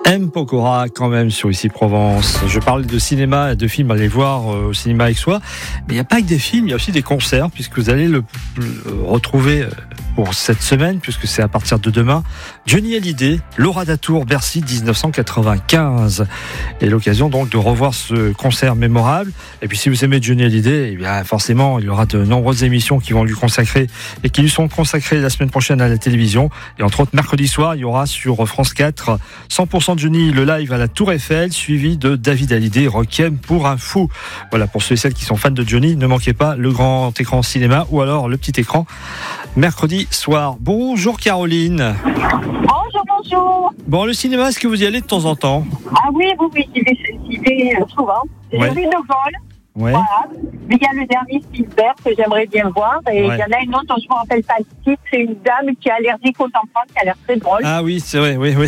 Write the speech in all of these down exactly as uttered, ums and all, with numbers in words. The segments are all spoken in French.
M. Pokora quand même sur Ici Provence. Je parle de cinéma et de films à aller voir euh, au cinéma avec soi. Mais il n'y a pas que des films, il y a aussi des concerts, puisque vous allez le, le retrouver pour cette semaine, puisque c'est à partir de demain. Johnny Hallyday, Laura Datour, Bercy dix-neuf cent quatre-vingt-quinze. Et l'occasion donc de revoir ce concert mémorable. Et puis si vous aimez Johnny Hallyday, eh bien forcément il y aura de nombreuses émissions qui vont lui consacrer et qui lui sont consacrées la semaine prochaine à la télévision. Et entre autres mercredi soir, il y aura sur France quatre cent pour cent Johnny, le live à la Tour Eiffel, suivi de David Hallyday, Requiem pour un fou. Voilà, pour ceux et celles qui sont fans de Johnny, ne manquez pas le grand écran cinéma ou alors le petit écran mercredi soir. Bonjour Caroline. Bonjour, bonjour. Bon, le cinéma, est-ce que vous y allez de temps en temps? Ah oui, oui, oui, j'y vais, j'y vais euh, souvent. J'ai Ouais. vu De Gaulle. Ouais. Voilà. Mais il y a le dernier Spielberg que j'aimerais bien voir. Et il Ouais. y en a une autre dont je ne me rappelle pas le titre. C'est une dame qui est allergique aux enfants, qui a l'air très drôle. Ah oui, c'est vrai, oui, oui.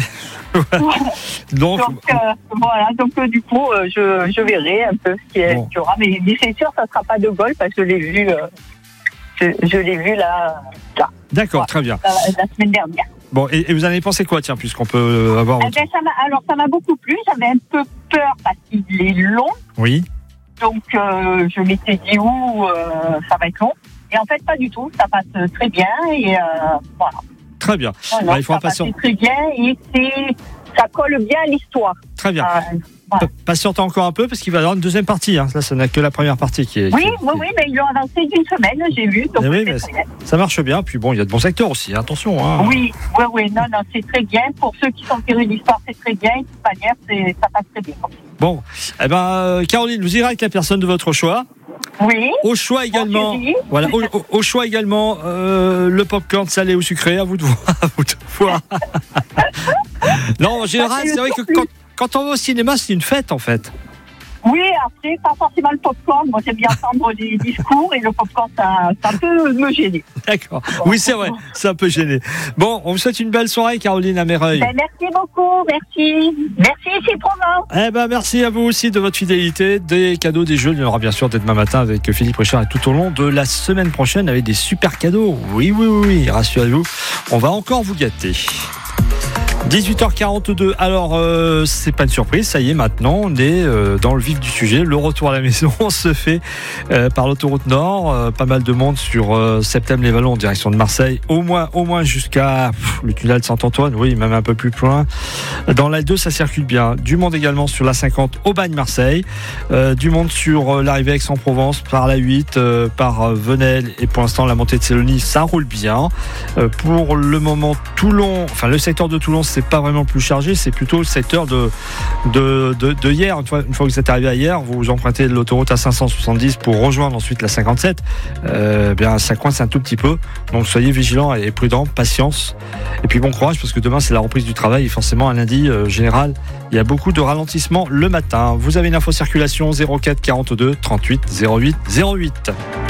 donc, Donc euh, voilà, donc euh, du coup, euh, je, je verrai un peu ce qu'il y a- Bon. ce qu'il y aura. Mais, mais c'est sûr, ça ne sera pas De Gaulle parce que je l'ai vu, euh, je, je l'ai vu là, là, d'accord, Ouais. très bien. la, la semaine dernière. Bon, et, et vous en avez pensé quoi, tiens, puisqu'on peut euh, avoir... Eh ben, ça m'a, alors ça m'a beaucoup plu. J'avais un peu peur parce qu'il est long. Oui, Donc, euh, je m'étais dit, ouh, euh, ça va être long. Et en fait, pas du tout. Ça passe très bien. Et euh, voilà. très bien. Non, non, Bah, il faut ça un patient. passe très bien. Et c'est, ça colle bien à l'histoire. Très bien. Euh, voilà. Patientez encore un peu parce qu'il va y avoir une deuxième partie. Hein. Là, ce n'est que la première partie qui est... Oui, qui est- oui, oui, mais ils l'ont avancé d'une semaine, j'ai vu. Donc, Eh oui, c'est mais très bien. ça marche bien. Puis bon, il y a de bons acteurs aussi. Attention. Hein. Oui, oui, oui, non, non, c'est très bien. Pour ceux qui sont tirés d'histoire, c'est très bien. Et de toute manière, c'est, ça passe très bien. Bon, eh ben, euh, Caroline, vous irez avec la personne de votre choix. Oui. Au choix également, chéri. voilà, au, au- au choix également, euh, le popcorn salé ou sucré, à vous de voir. À vous de voir. Non, en général, c'est vrai que quand, quand on va au cinéma, c'est une fête en fait. Oui, après, pas forcément le popcorn. Moi, j'aime bien entendre des discours et le popcorn, ça, ça peut me gêner. D'accord. Oui, c'est vrai, c'est un peu gêné. Bon, on vous souhaite une belle soirée, Caroline à Mereuil. Ben, merci beaucoup, merci. Merci, c'est Provence. Eh ben, merci à vous aussi de votre fidélité, des cadeaux, des jeux. Il y en aura bien sûr dès demain matin avec Philippe Richard et tout au long de la semaine prochaine avec des super cadeaux. Oui, oui, oui, oui, rassurez-vous, on va encore vous gâter. dix-huit heures quarante-deux, alors euh, c'est pas une surprise, ça y est, maintenant on est euh, dans le vif du sujet. Le retour à la maison se fait euh, par l'autoroute Nord, euh, pas mal de monde sur euh, Septem-les-Vallons en direction de Marseille, au moins, au moins jusqu'à pff, le tunnel de Saint-Antoine, oui, même un peu plus loin. Dans l'A deux, ça circule bien. Du monde également sur l'A cinquante au Bagne-Marseille, euh, du monde sur euh, l'arrivée à Aix-en-Provence par l'A huit, euh, par euh, Venelle, et pour l'instant la montée de Célonie, ça roule bien. Euh, pour le moment, Toulon, enfin le secteur de Toulon, c'est pas vraiment plus chargé, c'est plutôt le secteur de, de, de, de hier. Une fois, une fois que vous êtes arrivé à hier, vous empruntez l'autoroute à cinq cent soixante-dix pour rejoindre ensuite la cinquante-sept. Euh, bien, ça coince un tout petit peu. Donc soyez vigilants et prudents, patience. Et puis bon courage parce que demain c'est la reprise du travail et forcément un lundi euh, général, il y a beaucoup de ralentissements le matin. Vous avez une info circulation zéro quatre quarante-deux trente-huit zéro huit zéro huit.